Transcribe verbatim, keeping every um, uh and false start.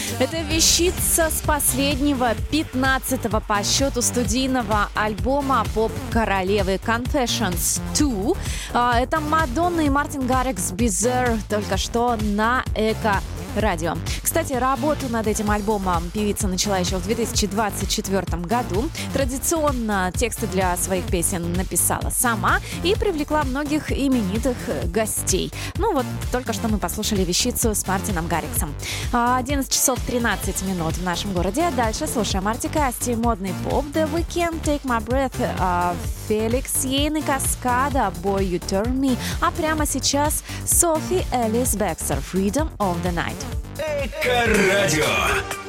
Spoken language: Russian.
Это вещица с последнего, пятнадцатого по счету студийного альбома поп-королевы Confessions два. Это Мадонна и Мартин Гаррикс Bizarre только что на Эко Радио. Кстати, работу над этим альбомом певица начала еще в две тысячи двадцать четвёртом году. Традиционно тексты для своих песен написала сама и привлекла многих именитых гостей. Ну вот, только что мы послушали вещицу с Мартином Гарриксом. одиннадцать часов тринадцать минут в нашем городе. Дальше слушаем Артик и Асти, модный поп, The Weeknd, Take My Breath, Феликс Йен и Каскада, Boy You Turn Me. А прямо сейчас Софи Элис Бекстер, Freedom of the Night. Эко-радио.